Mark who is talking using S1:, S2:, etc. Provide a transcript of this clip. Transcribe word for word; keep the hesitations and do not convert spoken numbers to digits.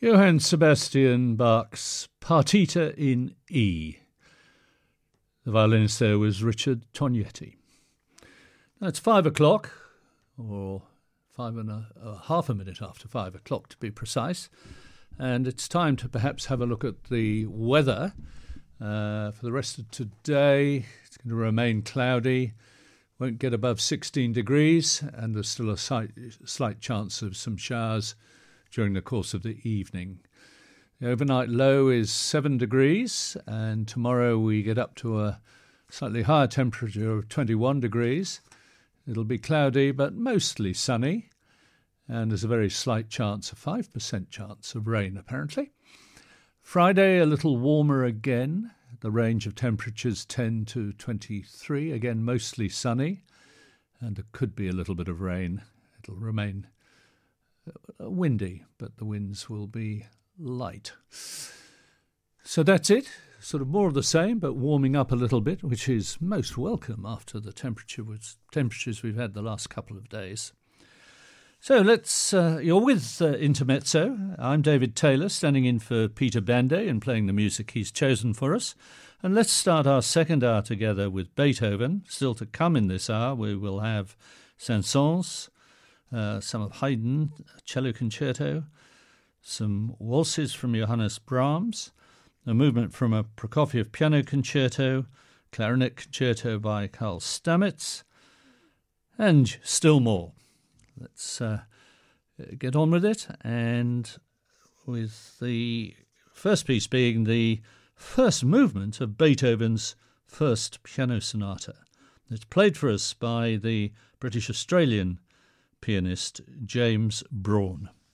S1: Johann Sebastian Bach's Partita in E. The violinist there was Richard Tognetti. Now it's five o'clock, or five and a, a half a minute after five o'clock to be precise, and it's time to perhaps have a look at the weather uh, for the rest of today. It's going to remain cloudy, won't get above sixteen degrees, and there's still a slight, slight chance of some showers during the course of the evening. The overnight low is seven degrees, and tomorrow we get up to a slightly higher temperature of twenty-one degrees. It'll be cloudy but mostly sunny, and there's a very slight chance, a five percent chance of rain apparently. Friday a little warmer again, the range of temperatures ten to twenty-three, again mostly sunny, and there could be a little bit of rain. It'll remain windy, but the winds will be light. So that's it, sort of more of the same, but warming up a little bit, which is most welcome after the temperature was, temperatures we've had the last couple of days. So let's, uh, you're with uh, Intermezzo. I'm David Taylor, standing in for Peter Banday and playing the music he's chosen for us. And let's start our second hour together with Beethoven. Still to come in this hour, we will have Saint-Saëns, Uh, some of Haydn, cello concerto, some waltzes from Johannes Brahms, a movement from a Prokofiev piano concerto, clarinet concerto by Karl Stamitz, and still more. Let's uh, get on with it, and with the first piece being the first movement of Beethoven's first piano sonata. It's played for us by the British-Australian pianist James Braun.